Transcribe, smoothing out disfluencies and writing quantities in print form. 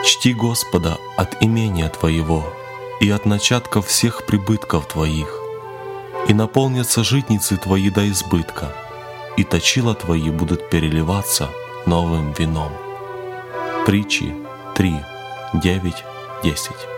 Чти Господа от имения Твоего и от начатков всех прибытков Твоих, и наполнятся житницы Твои до избытка, и точила Твои будут переливаться новым вином». Притчи 3, 9, 10.